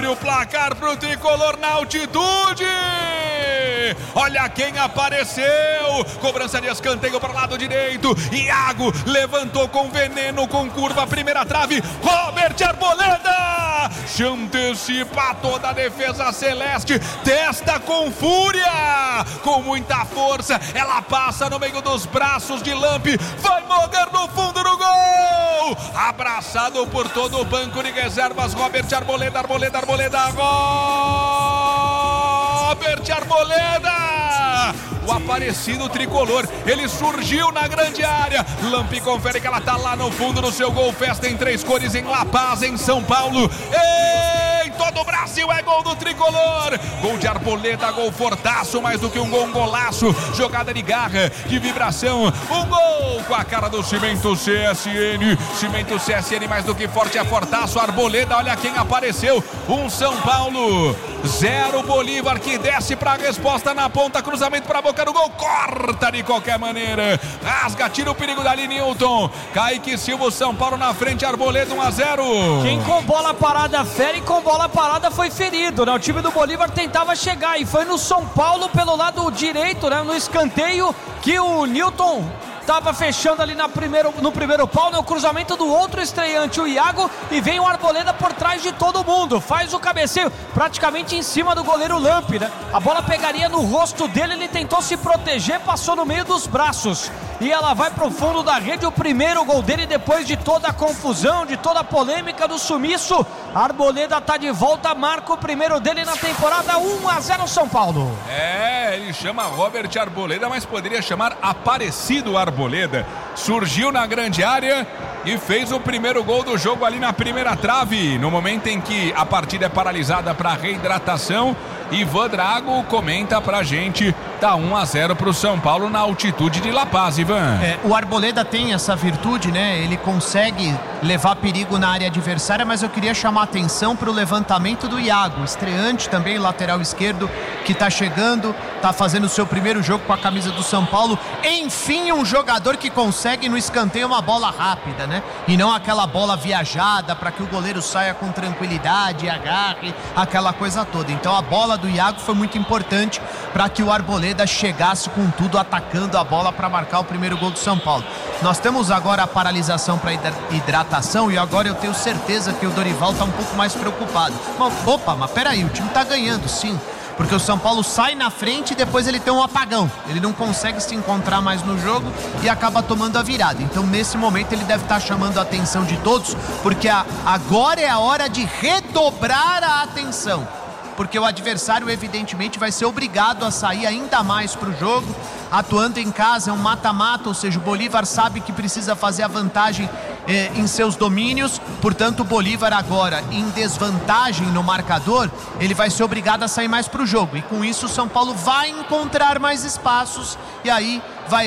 Abre o placar pro tricolor na altitude. Olha quem apareceu. Cobrança de escanteio para o lado direito. Iago levantou com veneno, com curva, primeira trave. Robert Arboleda se antecipa toda a defesa celeste. Testa com fúria, com muita força. Ela passa no meio dos braços de Lampe. Vai morrer no fundo do gol. Abraçado por todo o banco de reservas. Robert Arboleda. Robert Arboleda, o aparecido tricolor, ele surgiu na grande área. Lampi confere que ela tá lá no fundo do seu gol. Festa em três cores em La Paz, em São Paulo. Em todo o Brasil é gol do tricolor. Gol de Arboleda, gol fortaço, mais do que um gol, um golaço. Jogada de garra, de vibração. Um gol com a cara do Cimento CSN. Cimento CSN mais do que forte, é fortaço. Arboleda, olha quem apareceu. Um São Paulo, 0 Bolívar, que desce pra resposta na ponta. Cruzamento pra boca do gol. Corta de qualquer maneira. Rasga, tira o perigo dali, Newton. Kaique Silva, o São Paulo na frente. Arboleda 1-0. Quem com bola parada fere, com bola parada foi ferido, né? O time do Bolívar tentava chegar e foi no São Paulo pelo lado direito, né? No escanteio que o Newton estava fechando ali no primeiro pau, no cruzamento do outro estreante, o Iago, e vem o Arboleda por trás de todo mundo, faz o cabeceio praticamente em cima do goleiro Lampe, né? A bola pegaria no rosto dele, ele tentou se proteger, passou no meio dos braços e ela vai pro fundo da rede. O primeiro gol dele depois de toda a confusão, de toda a polêmica do sumiço. Arboleda tá de volta, marca o primeiro dele na temporada. 1-0 São Paulo. Ele chama Robert Arboleda, mas poderia chamar Aparecido Arboleda. Surgiu na grande área e fez o primeiro gol do jogo ali na primeira trave, no momento em que a partida é paralisada para reidratação. Ivan Drago comenta pra gente, tá 1-0 pro São Paulo na altitude de La Paz, Ivan. O Arboleda tem essa virtude, né? Ele consegue levar perigo na área adversária, mas eu queria chamar a atenção pro levantamento do Iago, estreante também, lateral esquerdo, que tá chegando, tá fazendo o seu primeiro jogo com a camisa do São Paulo. Enfim, um jogador que consegue no escanteio uma bola rápida, né? E não aquela bola viajada para que o goleiro saia com tranquilidade, agarre, aquela coisa toda. Então a bola do Iago foi muito importante para que o Arboleda chegasse com tudo, atacando a bola para marcar o primeiro gol do São Paulo. Nós temos agora a paralisação para hidratação e agora eu tenho certeza que o Dorival está um pouco mais preocupado. Mas peraí, o time está ganhando, sim. Porque o São Paulo sai na frente e depois ele tem um apagão. Ele não consegue se encontrar mais no jogo e acaba tomando a virada. Então, nesse momento, ele deve estar chamando a atenção de todos, porque agora é a hora de redobrar a atenção. Porque o adversário, evidentemente, vai ser obrigado a sair ainda mais para o jogo. Atuando em casa, é um mata-mata, ou seja, o Bolívar sabe que precisa fazer a vantagem em seus domínios. Portanto, o Bolívar agora, em desvantagem no marcador, ele vai ser obrigado a sair mais para o jogo. E com isso, o São Paulo vai encontrar mais espaços e aí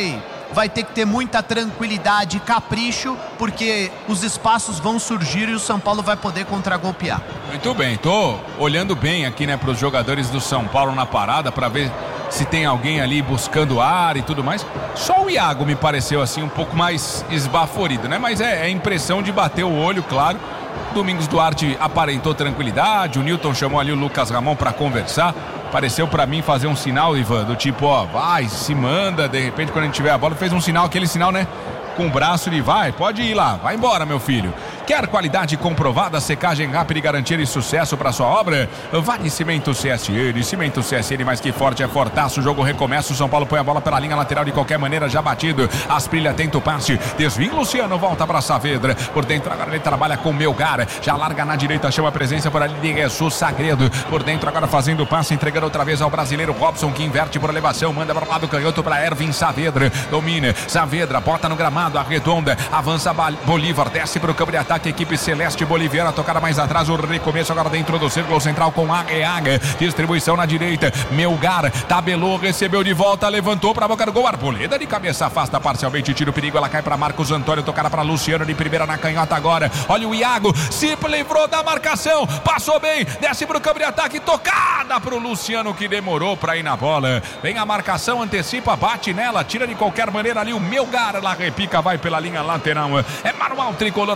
vai ter que ter muita tranquilidade e capricho, porque os espaços vão surgir e o São Paulo vai poder contragolpear. Muito bem, tô olhando bem aqui, né, para os jogadores do São Paulo na parada, para ver se tem alguém ali buscando ar e tudo mais. Só o Iago me pareceu assim um pouco mais esbaforido, né, mas é impressão de bater o olho, claro. Domingos Duarte aparentou tranquilidade, o Newton chamou ali o Lucas Ramon para conversar. Pareceu pra mim fazer um sinal, Ivan, do tipo, ó, vai, se manda, de repente quando a gente tiver a bola, fez um sinal, aquele sinal, né, com o braço de vai, pode ir lá, vai embora, meu filho. Quer qualidade comprovada, secagem rápida e garantia de sucesso para sua obra? Vale Cimento CSN. Cimento CSN mais que forte, é fortaço. O jogo recomeça, o São Paulo põe a bola pela linha lateral de qualquer maneira, já batido. Asprilha, tenta o passe, desvia Luciano, volta para Saavedra. Por dentro agora ele trabalha com Melgar, já larga na direita, chama a presença por ali de Jesus Sagredo. Por dentro agora fazendo o passe, entregando outra vez ao brasileiro Robson, que inverte por elevação, manda para o lado canhoto para Ervin Saavedra. Domina, Saavedra, bota no gramado, arredonda, avança Bolívar, desce para o campo de ataque. Equipe celeste boliviana, tocada mais atrás, o recomeço agora dentro do círculo central com Agueaga, distribuição na direita, Melgar, tabelou, recebeu de volta, levantou para a boca do gol, Arboleda de cabeça, afasta parcialmente, tira o perigo, ela cai para Marcos Antônio, tocada para Luciano de primeira na canhota agora, olha o Iago, se livrou da marcação, passou bem, desce para o campo de ataque, tocada para o Luciano que demorou para ir na bola, vem a marcação, antecipa, bate nela, tira de qualquer maneira ali o Melgar, ela repica, vai pela linha lateral, é manual, tricolor vai seguir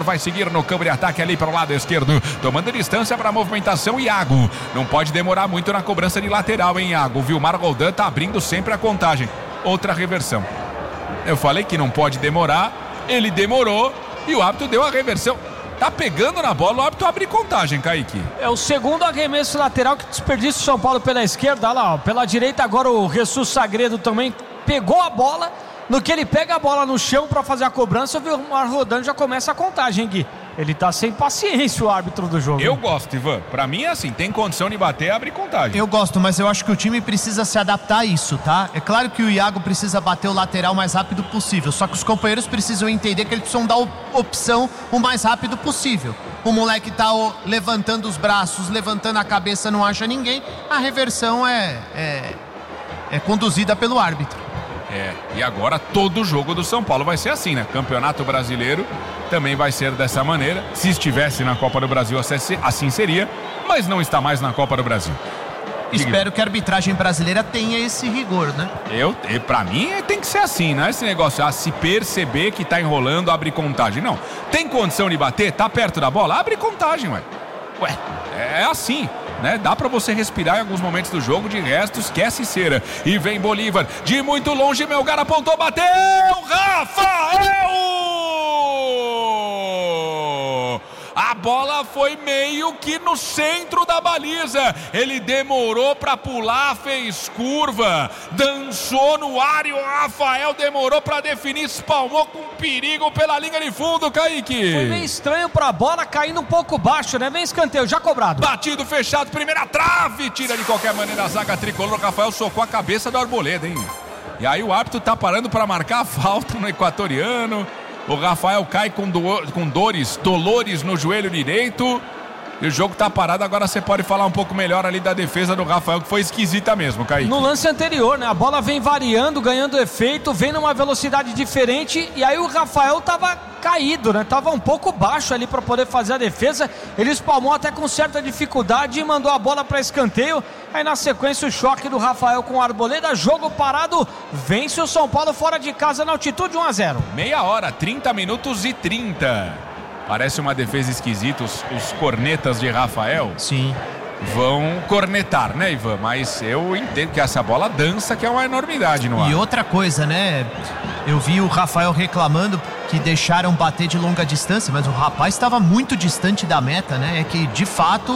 Ademir no campo de ataque ali para o lado esquerdo, tomando distância para a movimentação. Iago não pode demorar muito na cobrança de lateral, hein, Iago? O Vilmar Roldan tá abrindo sempre a contagem. Outra reversão. Eu falei que não pode demorar, ele demorou e o árbitro deu a reversão. Tá pegando na bola, o árbitro abre contagem, Kaique. É o segundo arremesso lateral que desperdiça o São Paulo pela esquerda. Olha lá, ó, pela direita agora o Jesus Sagredo também pegou a bola. No que ele pega a bola no chão para fazer a cobrança, o Vilmar Roldan já começa a contagem, Gui. Ele tá sem paciência, o árbitro do jogo. Eu gosto, Ivan. Pra mim é assim, tem condição de bater, abre contagem. Eu gosto, mas eu acho que o time precisa se adaptar a isso, tá? É claro que o Iago precisa bater o lateral o mais rápido possível, só que os companheiros precisam entender que eles precisam dar opção o mais rápido possível. O moleque tá levantando os braços, levantando a cabeça, não acha ninguém, a reversão é conduzida pelo árbitro. E agora todo jogo do São Paulo vai ser assim, né? Campeonato Brasileiro também vai ser dessa maneira. Se estivesse na Copa do Brasil, assim seria, mas não está mais na Copa do Brasil. Espero que a arbitragem brasileira tenha esse rigor, né? Pra mim tem que ser assim, não é esse negócio, se perceber que tá enrolando, abre contagem. Não, tem condição de bater, tá perto da bola, abre contagem, ué. É assim, né? Dá pra você respirar em alguns momentos do jogo, de resto esquece cera. E vem Bolívar, de muito longe, Melgar apontou, bateu, Rafael! A bola foi meio que no centro da baliza. Ele demorou pra pular, fez curva, dançou no ar e o Rafael demorou pra definir, espalmou com perigo pela linha de fundo, Kaique. Foi meio estranho pra bola, caindo um pouco baixo, né? Vem escanteio, já cobrado. Batido, fechado, primeira trave, tira de qualquer maneira a zaga tricolor. O Rafael socou a cabeça do Arboleda, hein? E aí o árbitro tá parando pra marcar a falta no equatoriano. O Rafael cai com dolores no joelho direito. E o jogo tá parado. Agora você pode falar um pouco melhor ali da defesa do Rafael, que foi esquisita mesmo, Kaique. No lance anterior, né? A bola vem variando, ganhando efeito, vem numa velocidade diferente. E aí o Rafael tava caído, né? Tava um pouco baixo ali para poder fazer a defesa. Ele espalmou até com certa dificuldade e mandou a bola para escanteio. Aí na sequência o choque do Rafael com o Arboleda. Jogo parado, vence o São Paulo fora de casa na altitude 1-0. Meia hora, 30 minutos e 30. Parece uma defesa esquisita, os cornetas de Rafael. Sim. Vão cornetar, né, Ivan? Mas eu entendo que essa bola dança, que é uma enormidade no ar. E outra coisa, né? Eu vi o Rafael reclamando que deixaram bater de longa distância, mas o rapaz estava muito distante da meta, né? É que, de fato,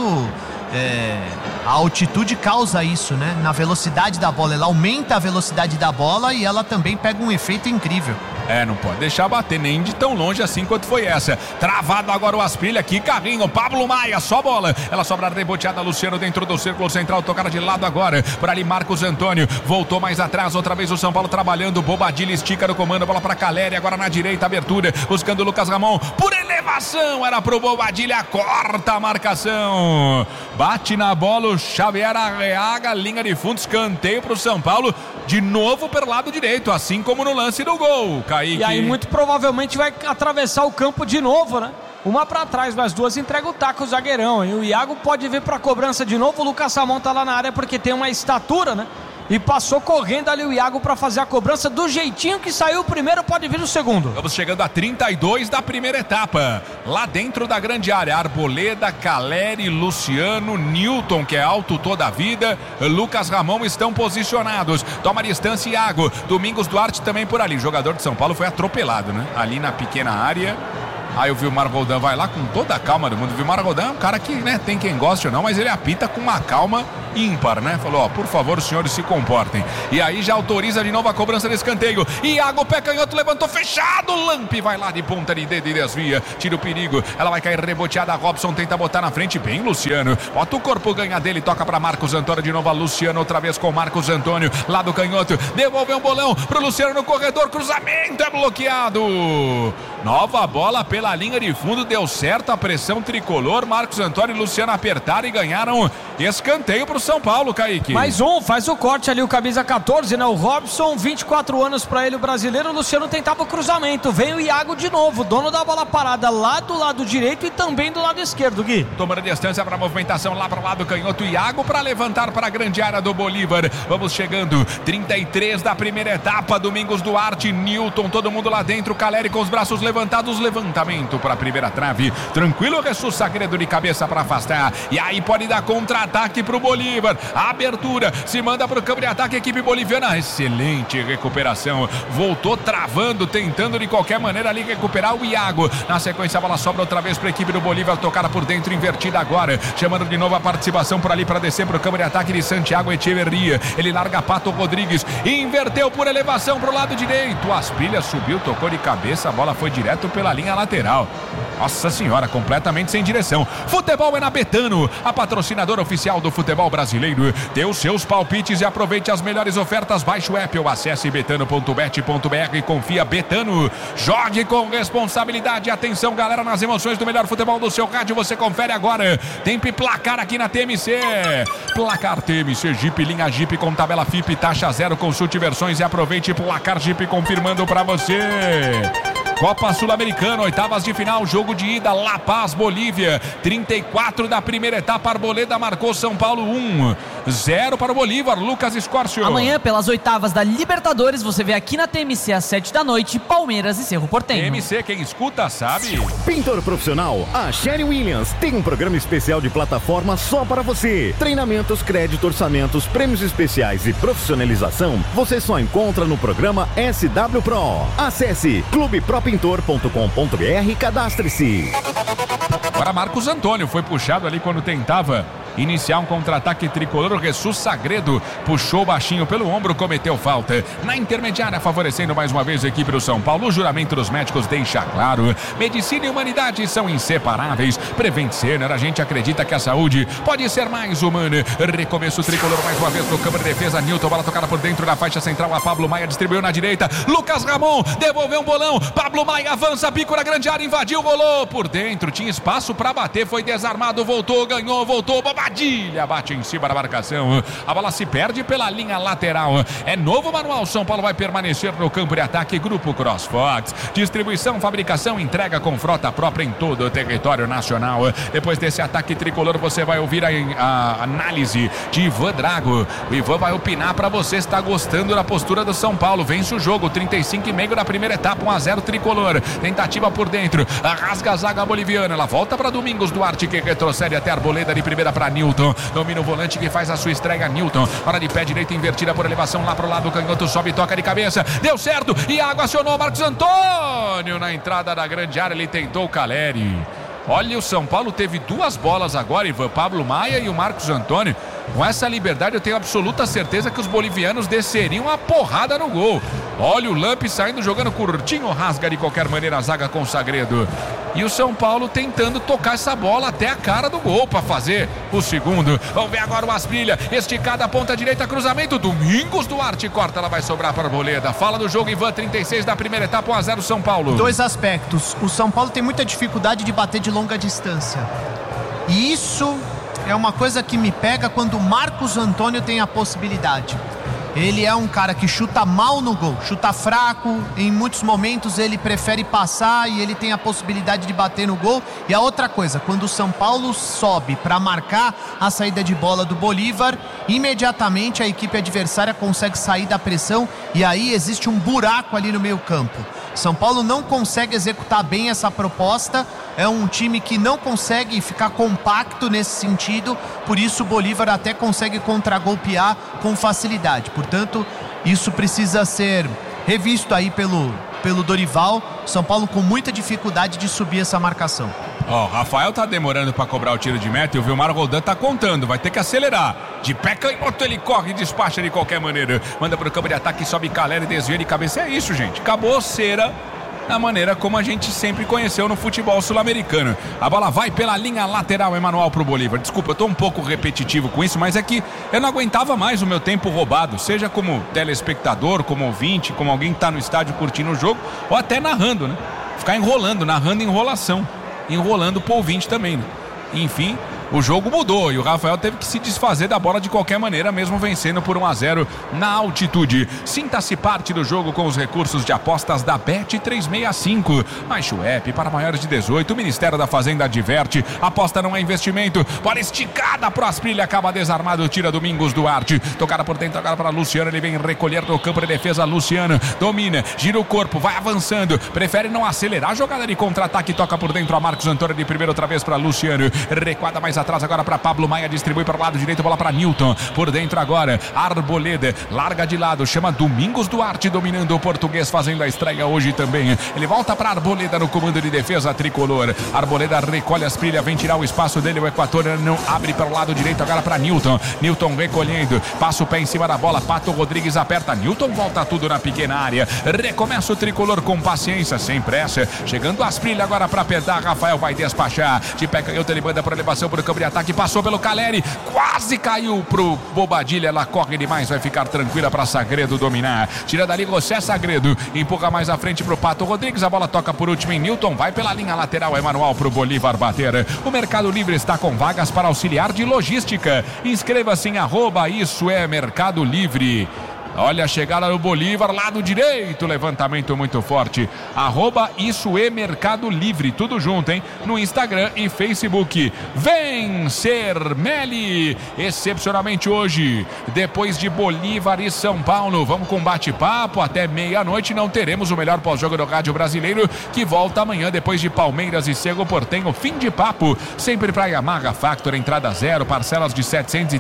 a altitude causa isso, né? Na velocidade da bola, ela aumenta a velocidade da bola e ela também pega um efeito incrível. Não pode deixar bater nem de tão longe assim quanto foi essa. Travado agora o Asprilha aqui, carrinho, Pablo Maia, só bola. Ela sobra reboteada, Luciano dentro do círculo central, tocada de lado agora. Por ali Marcos Antônio, voltou mais atrás, outra vez o São Paulo trabalhando. Bobadilha estica no comando, bola pra Caleri, agora na direita, abertura, buscando o Lucas Ramon. Por elevação, era pro Bobadilha, corta a marcação. Bate na bola o Xavier Arreaga, linha de fundo, escanteio pro São Paulo. De novo pelo lado direito, assim como no lance do gol, Kaique. E aí muito provavelmente vai atravessar o campo de novo, né? Uma pra trás, mas duas entrega o taco, o zagueirão. E o Iago pode vir pra cobrança de novo. O Lucas Ramon tá lá na área porque tem uma estatura, né? E passou correndo ali o Iago para fazer a cobrança do jeitinho que saiu o primeiro, pode vir o segundo. Estamos chegando a 32 da primeira etapa. Lá dentro da grande área, Arboleda, Caleri, Luciano, Newton, que é alto toda a vida, Lucas Ramon estão posicionados. Toma distância Iago. Domingos Duarte também por ali. O jogador de São Paulo foi atropelado, né? Ali na pequena área. Aí o Vilmar Roldan vai lá com toda a calma do mundo. O Vilmar Roldan é um cara que, né, tem quem goste ou não, mas ele apita com uma calma ímpar, né? Falou, por favor, os senhores se comportem. E aí já autoriza de novo a cobrança de escanteio. Iago, pé canhoto, levantou, fechado. Lampe vai lá de ponta de dedo e desvia. Tira o perigo. Ela vai cair reboteada. Robson tenta botar na frente. Bem, Luciano. Bota o corpo, ganha dele. Toca para Marcos Antônio. De novo a Luciano, outra vez com Marcos Antônio. Lá do canhoto. Devolveu um bolão pro Luciano no corredor. Cruzamento é bloqueado. Nova bola pela linha de fundo. Deu certo a pressão tricolor. Marcos Antônio e Luciano apertaram e ganharam Escanteio pro São Paulo, Kaique. Mais um, faz o corte ali, o camisa 14, né? O Robson, 24 anos pra ele, o brasileiro. O Luciano tentava o cruzamento. Vem o Iago de novo, dono da bola parada lá do lado direito e também do lado esquerdo, Gui. Tomando distância pra movimentação lá pro lado canhoto. Iago pra levantar pra grande área do Bolívar. Vamos chegando, 33 da primeira etapa. Domingos Duarte, Newton, todo mundo lá dentro. Caleri com os braços levantados. Levantamento pra primeira trave. Tranquilo, Jesus Sagredo de cabeça pra afastar. E aí pode dar contra-ataque pro Bolívar. A abertura, se manda pro campo de ataque, equipe boliviana. Excelente recuperação. Voltou travando, tentando de qualquer maneira ali recuperar o Iago. Na sequência a bola sobra outra vez pra equipe do Bolívar, tocada por dentro, invertida agora. Chamando de novo a participação por ali pra descer pro campo de ataque de Santiago Echeverria. Ele larga Pato Rodrigues. Inverteu por elevação pro lado direito. Asprilha subiu, tocou de cabeça. A bola foi direto pela linha lateral. Nossa senhora, completamente sem direção. Futebol é na Betano, a patrocinadora oficial do futebol brasileiro. Dê os seus palpites e aproveite as melhores ofertas. Baixe o app ou acesse betano.bet.br e confia. Betano. Jogue com responsabilidade. Atenção, galera, nas emoções do melhor futebol do seu rádio. Você confere agora. Tempo placar aqui na TMC. Placar TMC Jeep, linha Jeep com tabela FIP, taxa zero. Consulte versões e aproveite. Placar Jeep confirmando pra você. Copa Sul-Americana, oitavas de final, jogo de ida, La Paz, Bolívia. 34 da primeira etapa, Arboleda marcou São Paulo 1-0 para o Bolívar. Lucas Escórcio. Amanhã, pelas oitavas da Libertadores, você vê aqui na TMC às 7 da noite, Palmeiras e Cerro Porteño. TMC, quem escuta sabe. Pintor profissional, a Sherry Williams tem um programa especial de plataforma só para você. Treinamentos, crédito, orçamentos, prêmios especiais e profissionalização, você só encontra no programa SW Pro. Acesse clubepropintor.com.br e cadastre-se. Agora Marcos Antônio foi puxado ali quando tentava iniciar um contra-ataque tricolor. O Jesus Sagredo puxou baixinho pelo ombro, cometeu falta. Na intermediária, favorecendo mais uma vez a equipe do São Paulo. O juramento dos médicos deixa claro: medicina e humanidade são inseparáveis. Prevent Senior, a gente acredita que a saúde pode ser mais humana. Recomeço tricolor mais uma vez no campo de defesa. Newton, bola tocada por dentro da faixa central. A Pablo Maia distribuiu na direita. Lucas Ramon devolveu um bolão. Pablo Maia avança, bico na grande área, invadiu, rolou por dentro. Tinha espaço pra bater, foi desarmado, voltou, ganhou, voltou. Bobadilha, bate em cima da marcação. A bola se perde pela linha lateral. É novo manual. São Paulo vai permanecer no campo de ataque. Grupo CrossFox. Distribuição, fabricação, entrega com frota própria em todo o território nacional. Depois desse ataque tricolor, você vai ouvir a análise de Ivan Drago. O Ivan vai opinar pra você se está gostando da postura do São Paulo. Vence o jogo, 35,5 da primeira etapa, 1-0 tricolor. Tentativa por dentro, rasga a zaga boliviana. Ela volta para Domingos Duarte, que retrocede até a Arboleda, de primeira para Newton. Domina o volante que faz a sua estreia, Newton. Hora de pé direito, invertida por elevação lá pro lado. Canhoto sobe, toca de cabeça. Deu certo. Iago acionou Marcos Antônio na entrada da grande área. Ele tentou o Caleri. Olha, o São Paulo teve duas bolas agora, Ivan. Pablo Maia e o Marcos Antônio. Com essa liberdade, eu tenho absoluta certeza que os bolivianos desceriam a porrada no gol. Olha o Lamp saindo, jogando curtinho, rasga de qualquer maneira a zaga com o Sagredo. E o São Paulo tentando tocar essa bola até a cara do gol para fazer o segundo. Vamos ver agora o Asprilha, esticada a ponta direita, cruzamento. Domingos Duarte corta, ela vai sobrar para a Arboleda. Fala do jogo, Ivan, 36 da primeira etapa, 1-0 São Paulo. Dois aspectos. O São Paulo tem muita dificuldade de bater de longa distância. E isso é uma coisa que me pega quando o Marcos Antônio tem a possibilidade. Ele é um cara que chuta mal no gol, chuta fraco, em muitos momentos ele prefere passar e ele tem a possibilidade de bater no gol. E a outra coisa, quando o São Paulo sobe para marcar a saída de bola do Bolívar, imediatamente a equipe adversária consegue sair da pressão e aí existe um buraco ali no meio campo. São Paulo não consegue executar bem essa proposta, é um time que não consegue ficar compacto nesse sentido, por isso o Bolívar até consegue contragolpear com facilidade. Portanto, isso precisa ser revisto aí pelo Dorival. São Paulo com muita dificuldade de subir essa marcação. Rafael tá demorando para cobrar o tiro de meta e o Vilmar Roldan tá contando, vai ter que acelerar. De pé canhoto ele corre e despacha de qualquer maneira. Manda pro campo de ataque, sobe Caleri, desvia de cabeça. É isso, gente. Acabou cera da maneira como a gente sempre conheceu no futebol sul-americano. A bola vai pela linha lateral, Emanuel pro Bolívar. Desculpa, eu tô um pouco repetitivo com isso, mas é que eu não aguentava mais o meu tempo roubado, seja como telespectador, como ouvinte, como alguém que tá no estádio curtindo o jogo, ou até narrando, né? Ficar enrolando, narrando enrolação, enrolando pro ouvinte também, né? Enfim, o jogo mudou e o Rafael teve que se desfazer da bola de qualquer maneira, mesmo vencendo por 1-0 na altitude. Sinta-se parte do jogo com os recursos de apostas da Bet365. Baixe o app para maiores de 18. O Ministério da Fazenda adverte. Aposta não é investimento. Bola esticada pro Asprilha, acaba desarmado, tira Domingos Duarte. Tocada por dentro agora para Luciano. Ele vem recolher no campo de defesa. Luciano domina, gira o corpo, vai avançando. Prefere não acelerar a jogada de contra-ataque. Toca por dentro a Marcos Antônio de primeiro, outra vez para Luciano. Recuada mais atrás agora para Pablo Maia, distribui para o lado direito, bola para Newton, por dentro agora, Arboleda, larga de lado, chama Domingos Duarte, dominando o português, fazendo a estreia hoje também. Ele volta para Arboleda no comando de defesa tricolor. Arboleda recolhe Asprilha, vem tirar o espaço dele, o equatoriano abre para o lado direito agora para Newton. Newton recolhendo, passa o pé em cima da bola, Pato Rodrigues aperta, Newton volta tudo na pequena área. Recomeça o tricolor com paciência, sem pressa, chegando Asprilha agora para apertar, Rafael vai despachar, de pé canhoto, ele manda por elevação pro campo de ataque, passou pelo Caleri, quase caiu pro Bobadilha, ela corre demais, vai ficar tranquila para Sagredo dominar, tira dali José Sagredo, empurra mais à frente pro Pato Rodrigues, a bola toca por último em Newton, vai pela linha lateral, é manual pro Bolívar bater. O Mercado Livre está com vagas para auxiliar de logística, inscreva-se em @isso é Mercado Livre. Olha a chegada do Bolívar, lado direito, levantamento muito forte, @isso é Mercado Livre, tudo junto, hein? No Instagram e Facebook. Vencer Meli, excepcionalmente hoje, depois de Bolívar e São Paulo, vamos com bate-papo até meia-noite, não teremos o melhor pós-jogo do rádio brasileiro, que volta amanhã depois de Palmeiras e Cerro Porteño, fim de papo, sempre pra Yamaha Factor, entrada zero, parcelas de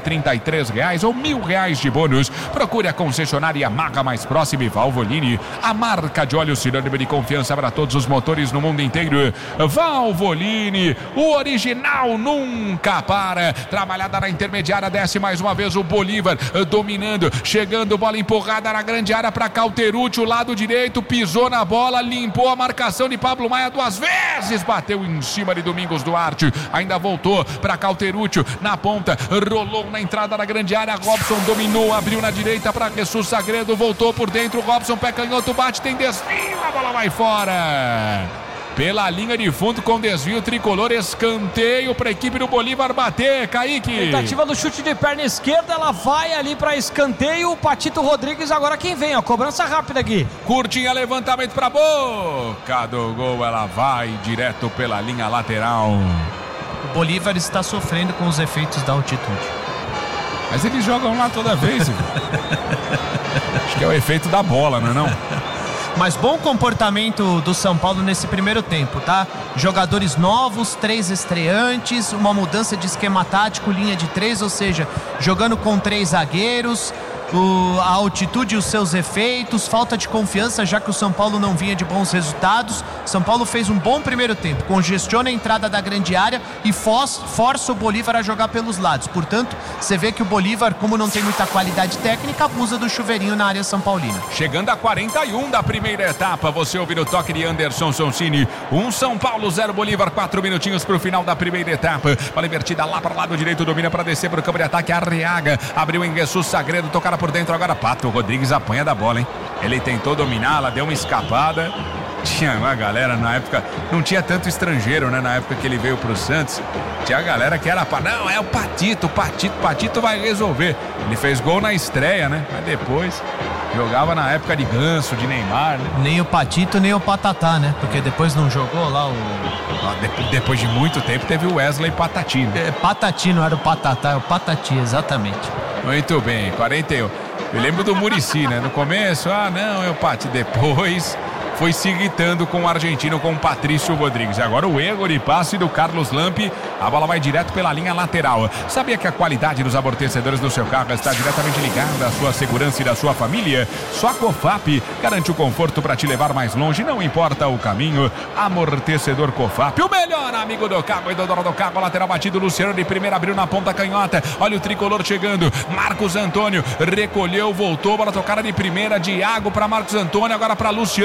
R$733 ou R$1.000 de bônus, procure a concessionária Yamaha mais próxima e Valvoline, a marca de óleo sinônimo de confiança para todos os motores no mundo inteiro. Valvoline, o original nunca para. Trabalhada na intermediária, desce mais uma vez o Bolívar, dominando, chegando, bola empurrada na grande área para Cauterucci, o lado direito, pisou na bola, limpou a marcação de Pablo Maia 2 vezes, bateu em cima de Domingos Duarte, ainda voltou para Cauterucci, na ponta, rolou na entrada da grande área, Robson dominou, abriu na direita para Jesus Sagredo, voltou por dentro, Robson, pé canhoto, bate, tem desvio, a bola vai fora. Pela linha de fundo com desvio tricolor, escanteio para a equipe do Bolívar bater, Kaique. Tentativa do chute de perna esquerda, ela vai ali para escanteio, o Patito Rodrigues agora quem vem, ó, cobrança rápida aqui. Curtinha, levantamento para boca do gol, ela vai direto pela linha lateral. O Bolívar está sofrendo com os efeitos da altitude. Mas eles jogam lá toda vez. Acho que é o efeito da bola, não é não? Mas bom comportamento do São Paulo nesse primeiro tempo, tá? Jogadores novos, 3 estreantes, uma mudança de esquema tático, linha de 3, ou seja, jogando com 3 zagueiros, a altitude e os seus efeitos, falta de confiança, já que o São Paulo não vinha de bons resultados. São Paulo fez um bom primeiro tempo, congestiona a entrada da grande área e força o Bolívar a jogar pelos lados. Portanto, você vê que o Bolívar, como não tem muita qualidade técnica, abusa do chuveirinho na área são paulina. Chegando a 41 da primeira etapa, você ouve no toque de Anderson Sonsini, 1 São Paulo, 0 Bolívar, 4 minutinhos pro final da primeira etapa. Bola invertida lá para o lado direito, domina para descer pro campo de ataque, Arriaga, abriu em Jesus Sagredo, tocaram por dentro agora, Pato Rodrigues apanha da bola, hein? Ele tentou dominar, ela deu uma escapada. Tinha uma galera na época, não tinha tanto estrangeiro, né? Na época que ele veio pro Santos, tinha a galera que era, não, é o Patito vai resolver. Ele fez gol na estreia, né? Mas depois jogava na época de Ganso, de Neymar, né? Nem o Patito, nem o Patatá, né? Porque depois não jogou lá o... Depois de muito tempo teve o Wesley Patati, né? Patati, não era o Patatá, é o Patati, exatamente. Muito bem, 41. Eu lembro do Muricy, né? No começo, não, é o Pati. Depois foi se irritando com o argentino, com o Patrício Rodrigues. E agora o erro de passe do Carlos Lampi. A bola vai direto pela linha lateral. Sabia que a qualidade dos amortecedores do seu carro está diretamente ligada à sua segurança e da sua família? Só a Cofap garante o conforto para te levar mais longe, não importa o caminho. Amortecedor Cofap, o melhor amigo do carro e do dono do carro. Lateral batido, Luciano de primeira, abriu na ponta canhota. Olha o tricolor chegando. Marcos Antônio recolheu, voltou, bola tocada de primeira, Diago para Marcos Antônio, agora para Luciano na ultrapassagem.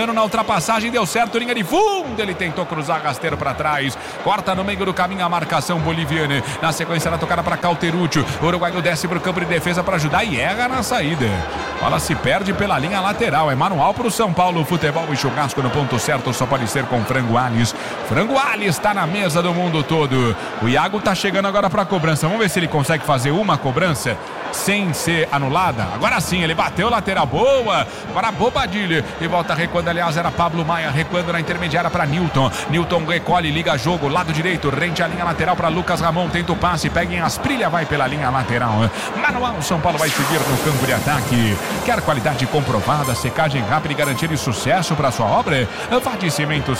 ultrapassagem, deu certo, linha de fundo, ele tentou cruzar rasteiro para trás, corta no meio do caminho a marcação boliviana, na sequência ela tocada para Cauterucci, o uruguaio desce pro campo de defesa para ajudar e erra na saída, bola se perde pela linha lateral, é manual pro São Paulo, futebol e churrasco no ponto certo, só pode ser com Frango Alves. Frango Alves está na mesa do mundo todo, o Iago tá chegando agora para a cobrança, vamos ver se ele consegue fazer uma cobrança sem ser anulada. Agora sim, ele bateu lateral, boa, para Bobadilha e volta recuando, aliás era Pablo Maia recuando na intermediária para Newton recolhe, liga jogo, lado direito, rente à linha lateral para Lucas Ramon, tenta o passe, pega em Asprilha, vai pela linha lateral, manual, São Paulo vai seguir no campo de ataque. Quer qualidade comprovada, secagem rápida e garantia de sucesso para sua obra? Vá de Cimento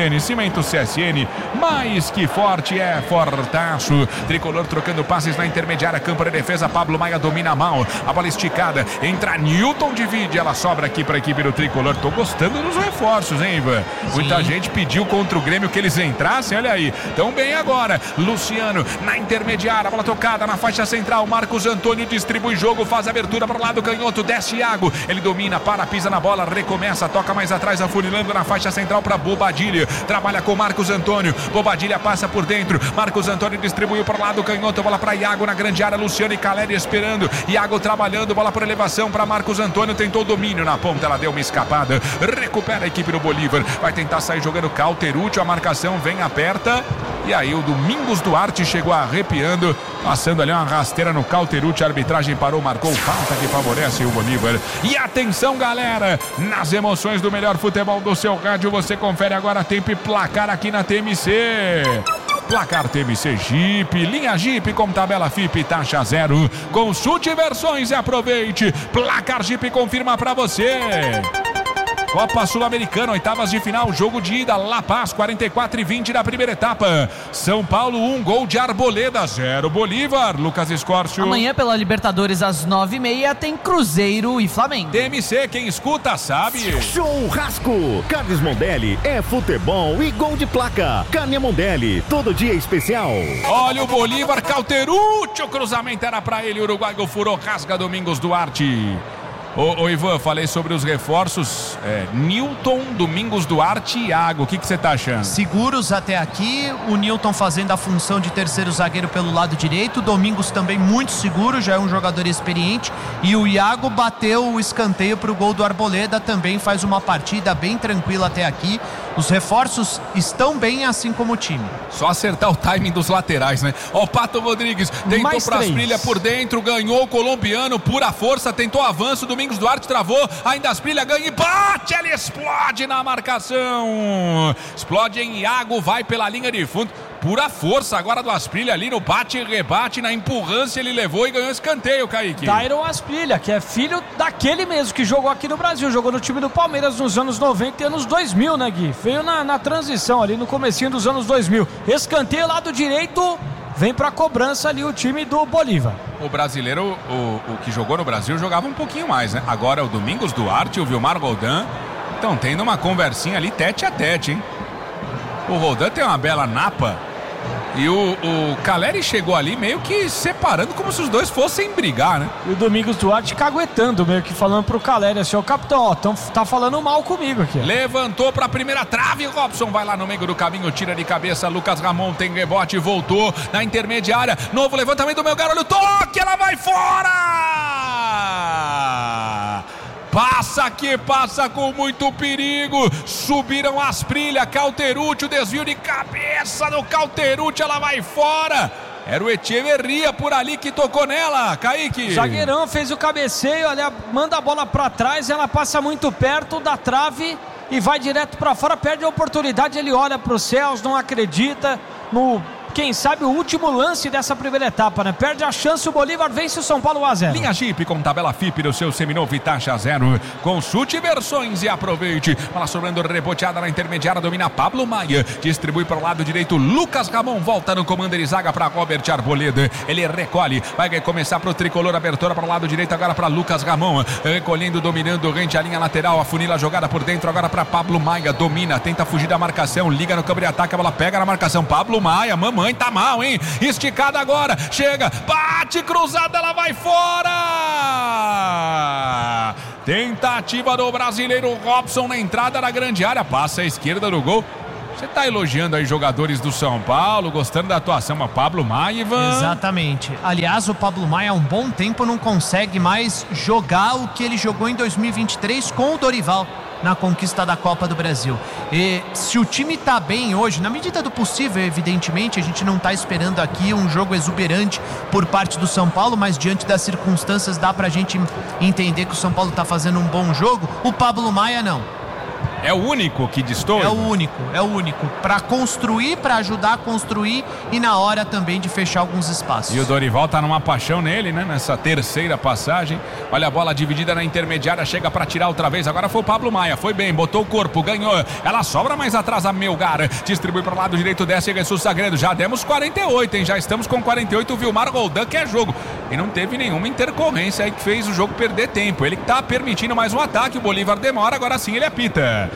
CSN, mais que forte é fortaço. Tricolor trocando passes na intermediária, campo de defesa, Pablo Maia domina mal, a bola esticada, entra Newton, divide, ela sobra aqui para a equipe do Tricolor. Tô gostando dos reforços, hein, Ivan? Muita gente pediu contra o Grêmio que eles entrassem, olha aí, tão bem agora. Luciano na intermediária, a bola tocada na faixa central, Marcos Antônio distribui jogo, faz abertura para o lado canhoto, desce Iago, ele domina, para, pisa na bola, recomeça, toca mais atrás, afunilando na faixa central para Bobadilha, trabalha com Marcos Antônio, Bobadilha passa por dentro, Marcos Antônio distribuiu para o lado canhoto, bola para Iago na grande área, Luciano e Caleri esperando, Iago trabalhando, bola por elevação para Marcos Antônio, tentou domínio na ponta, ela deu uma escapada, recupera a equipe do Bolívar, vai tentar sair jogando Cauterucci, a marcação vem, aperta, e aí o Domingos Duarte chegou arrepiando, passando ali uma rasteira no Cauterucci, a arbitragem parou, marcou falta que favorece o Bolívar. E atenção, galera, nas emoções do melhor futebol do seu rádio, você confere agora tempo e placar aqui na TMC. Placar TMC Jeep, linha Jeep com tabela FIP, taxa zero. Consulte versões e aproveite. Placar Jeep confirma pra você. Copa Sul-Americana, oitavas de final, jogo de ida, La Paz, 44-20 da primeira etapa. São Paulo, 1 gol de Arboleda, 0 Bolívar. Lucas Escórcio. Amanhã pela Libertadores às 9h30 tem Cruzeiro e Flamengo. TMC, quem escuta sabe. Churrasco, Carnes Mondelli é futebol e gol de placa. Carne Mondelli, todo dia especial. Olha o Bolívar, Cauterucci, o cruzamento era pra ele, o uruguaio furou, rasga Domingos Duarte. Ô Ivan, falei sobre os reforços, Newton, Domingos Duarte e Iago, o que você tá achando? Seguros até aqui, o Newton fazendo a função de terceiro zagueiro pelo lado direito, o Domingos também muito seguro, já é um jogador experiente, e o Iago bateu o escanteio pro gol do Arboleda, também faz uma partida bem tranquila até aqui. Os reforços estão bem, assim como o time. Só acertar o timing dos laterais, né? Ó, o Pato Rodrigues tentou pra Asprilha por dentro, ganhou o colombiano, pura força, tentou avanço, Domingos Duarte travou, ainda Asprilha ganha e bate, ele explode na marcação. Explode em Iago, vai pela linha de fundo. Pura força agora do Asprilha ali no bate e rebate, na empurrância ele levou e ganhou escanteio, Kaique. Dairon Asprilha, que é filho daquele mesmo que jogou aqui no Brasil, jogou no time do Palmeiras nos anos 90 e anos 2000, né, Gui? Veio na transição ali no comecinho dos anos 2000. Escanteio lado direito, vem pra cobrança ali o time do Bolívar. O brasileiro, o que jogou no Brasil, jogava um pouquinho mais, né? Agora o Domingos Duarte e o Vilmar Roldan estão tendo uma conversinha ali tete a tete, hein? O Roldan tem uma bela napa. E o Caleri chegou ali meio que separando, como se os dois fossem brigar, né? E o Domingos Duarte caguetando, meio que falando pro Caleri assim, ô capitão, ó, tá falando mal comigo aqui. Levantou pra primeira trave, Robson vai lá no meio do caminho, tira de cabeça, Lucas Ramon tem rebote, voltou na intermediária, novo levantamento do meu garoto, toque, ela vai fora! Passa aqui, passa com muito perigo. Subiram Asprilha, Cauterucci, o desvio de cabeça do Cauterucci, ela vai fora. Era o Echeverria por ali que tocou nela, Kaique. Zagueirão fez o cabeceio, ali manda a bola pra trás, ela passa muito perto da trave e vai direto pra fora, perde a oportunidade, ele olha pros céus, não acredita no... Quem sabe o último lance dessa primeira etapa, né? Perde a chance, o Bolívar vence o São Paulo 1-0. Linha Jeep com tabela FIP do seu seminovo e taxa zero. Consulte versões e aproveite. Bola sobrando, reboteada na intermediária, domina Pablo Maia. Distribui para o lado direito, Lucas Ramon volta no comando de zaga para Robert Arboleda. Ele recolhe, vai começar para o tricolor, abertura para o lado direito agora para Lucas Ramon. Recolhendo, dominando, rente a linha lateral, afunila a jogada por dentro agora para Pablo Maia. Domina, tenta fugir da marcação, liga no campo de ataque, a bola pega na marcação. Pablo Maia, mamãe tá mal, hein? Esticada agora, chega, bate, cruzada, ela vai fora! Tentativa do brasileiro Robson na entrada da grande área. Passa à esquerda do gol. Você tá elogiando aí jogadores do São Paulo, gostando da atuação, mas Pablo Maia, Ivan... Exatamente. Aliás, o Pablo Maia há um bom tempo não consegue mais jogar o que ele jogou em 2023 com o Dorival na conquista da Copa do Brasil. E se o time tá bem hoje, na medida do possível, evidentemente, a gente não tá esperando aqui um jogo exuberante por parte do São Paulo, mas diante das circunstâncias dá pra gente entender que o São Paulo tá fazendo um bom jogo. O Pablo Maia não. É o único que destoa? É o único. Para construir, para ajudar a construir e na hora também de fechar alguns espaços. E o Dorival tá numa paixão nele, né? Nessa terceira passagem. Olha a bola dividida na intermediária, chega para tirar outra vez. Agora foi o Pablo Maia, foi bem, botou o corpo, ganhou. Ela sobra mais atrás a Melgar. Distribui para o lado direito, desce Jesus Sagredo. Já demos 48, hein? Já estamos com 48. O Vilmar Roldan quer jogo. E não teve nenhuma intercorrência aí que fez o jogo perder tempo. Ele que tá permitindo mais um ataque. O Bolívar demora, agora sim ele apita.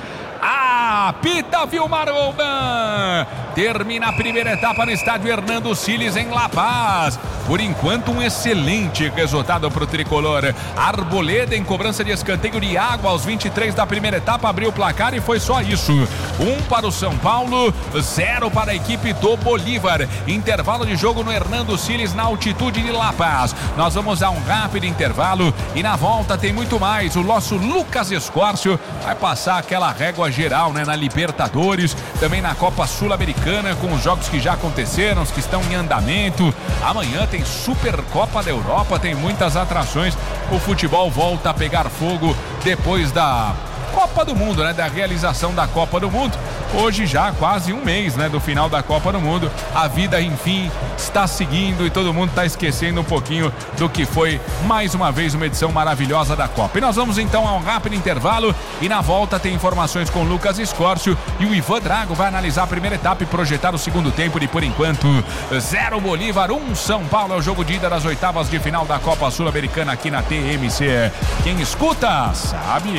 Apita Vilmar Roldan. Termina a primeira etapa no estádio Hernando Siles em La Paz. Por enquanto um excelente resultado para o tricolor. Arboleda em cobrança de escanteio de água aos 23 da primeira etapa abriu o placar e foi só isso. 1 para o São Paulo, 0 para a equipe do Bolívar. Intervalo de jogo no Hernando Siles na altitude de La Paz. Nós vamos a um rápido intervalo e na volta tem muito mais. O nosso Lucas Escórcio vai passar aquela régua geral, né, na Libertadores, também na Copa Sul-Americana, com os jogos que já aconteceram, os que estão em andamento. Amanhã tem Supercopa da Europa, tem muitas atrações. O futebol volta a pegar fogo depois da Copa do Mundo, né, da realização da Copa do Mundo. Hoje já quase um mês, né, do final da Copa do Mundo. A vida, enfim, está seguindo e todo mundo está esquecendo um pouquinho do que foi, mais uma vez, uma edição maravilhosa da Copa. E nós vamos então a um rápido intervalo e na volta tem informações com o Lucas Escórcio e o Ivan Drago vai analisar a primeira etapa e projetar o segundo tempo de, por enquanto, 0 Bolívar, 1 São Paulo. É o jogo de ida das oitavas de final da Copa Sul-Americana aqui na TMC. Quem escuta, sabe...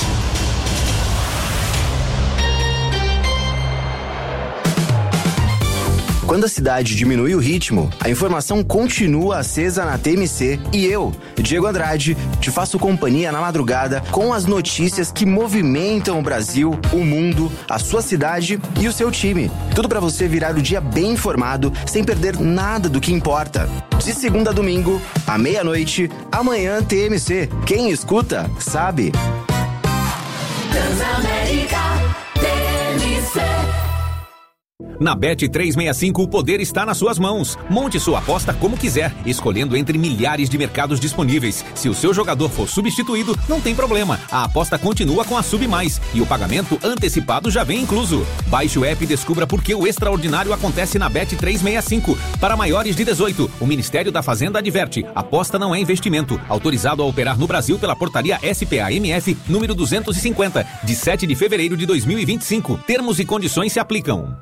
Quando a cidade diminui o ritmo, a informação continua acesa na TMC e eu, Diego Andrade, te faço companhia na madrugada com as notícias que movimentam o Brasil, o mundo, a sua cidade e o seu time. Tudo para você virar o dia bem informado, sem perder nada do que importa. De segunda a domingo, à meia-noite, amanhã TMC. Quem escuta, sabe. Transamérica, TMC. Na Bet365 o poder está nas suas mãos. Monte sua aposta como quiser, escolhendo entre milhares de mercados disponíveis. Se o seu jogador for substituído, não tem problema. A aposta continua com a Sub Mais e o pagamento antecipado já vem incluso. Baixe o app e descubra por que o extraordinário acontece na Bet365. Para maiores de 18, o Ministério da Fazenda adverte: aposta não é investimento. Autorizado a operar no Brasil pela portaria SPA-MF número 250, de 7 de fevereiro de 2025. Termos e condições se aplicam.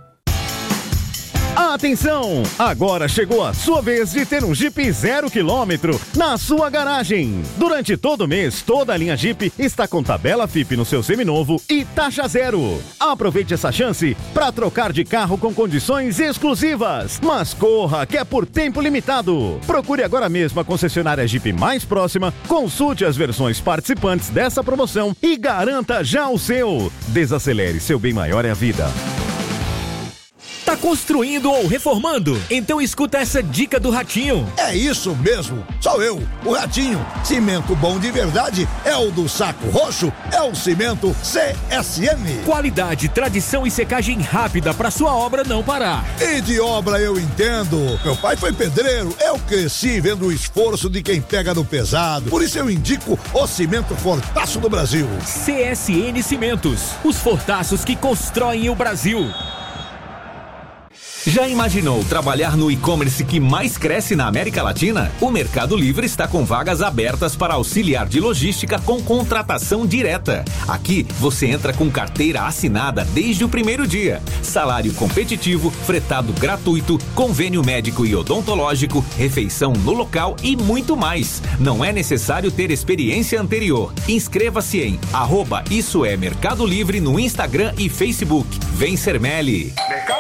Atenção! Agora chegou a sua vez de ter um Jeep 0 km na sua garagem. Durante todo o mês, toda a linha Jeep está com tabela FIP no seu seminovo e taxa zero. Aproveite essa chance para trocar de carro com condições exclusivas. Mas corra, que é por tempo limitado. Procure agora mesmo a concessionária Jeep mais próxima, consulte as versões participantes dessa promoção e garanta já o seu. Desacelere, seu bem maior é a vida. Tá construindo ou reformando? Então escuta essa dica do Ratinho. É isso mesmo, sou eu, o Ratinho. Cimento bom de verdade é o do Saco Roxo, é o cimento CSN. Qualidade, tradição e secagem rápida para sua obra não parar. E de obra eu entendo. Meu pai foi pedreiro, eu cresci vendo o esforço de quem pega no pesado. Por isso eu indico o cimento Fortaço do Brasil. CSN Cimentos, os fortaços que constroem o Brasil. Já imaginou trabalhar no e-commerce que mais cresce na América Latina? O Mercado Livre está com vagas abertas para auxiliar de logística com contratação direta. Aqui você entra com carteira assinada desde o primeiro dia. Salário competitivo, fretado gratuito, convênio médico e odontológico, refeição no local e muito mais. Não é necessário ter experiência anterior. Inscreva-se em @IsoEMercado Livre no Instagram e Facebook. Vem ser Meli.